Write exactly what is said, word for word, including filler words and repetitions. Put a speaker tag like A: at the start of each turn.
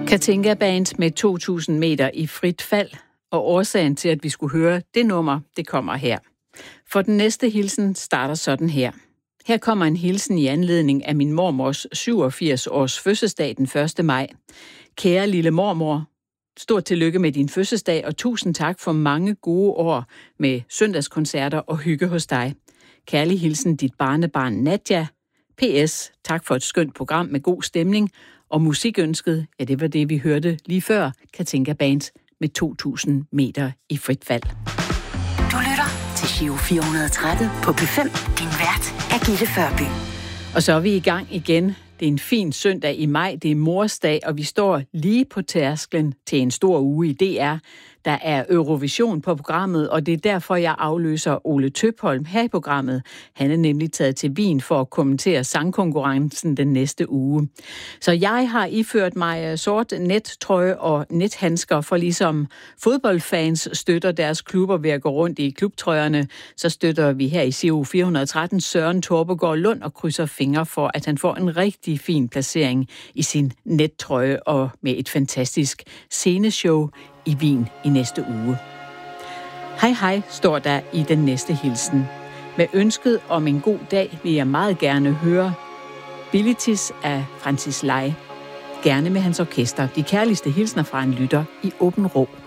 A: Katinka Band med to tusind meter i frit fald, og årsagen til, at vi skulle høre det nummer, det kommer her. For den næste hilsen starter sådan her. Her kommer en hilsen i anledning af min mormors syvogfirs års fødselsdag den første maj. Kære lille mormor, stort tillykke med din fødselsdag, og tusind tak for mange gode år med søndagskoncerter og hygge hos dig. Kærlig hilsen dit barnebarn Nadja. P S. Tak for et skønt program med god stemning. Og musikønsket, ja, det var det, vi hørte lige før. Katinka Band med to tusind meter i frit fald.
B: Du lytter til Giro fire hundrede og tretten på P fem. Din vært er Gitte Førby.
A: Og så er vi i gang igen. Det er en fin søndag i maj, det er morsdag, og vi står lige på tærsklen til en stor uge i D R. Der er Eurovision på programmet, og det er derfor, jeg afløser Ole Tøpholm her i programmet. Han er nemlig taget til Wien for at kommentere sangkonkurrencen den næste uge. Så jeg har iført mig sort nettrøje og nethandsker, for ligesom fodboldfans støtter deres klubber ved at gå rundt i klubtrøjerne, så støtter vi her i Giro fire hundrede og tretten Søren Torpegaard Lund og krydser fingre for, at han får en rigtig fin placering i sin nettrøje og med et fantastisk sceneshow i Wien i næste uge. Hej hej, står der i den næste hilsen. Med ønsket om en god dag vil jeg meget gerne høre Bilitis af Francis Lai. Gerne med hans orkester. De kærligste hilsner fra en lytter i åben rå.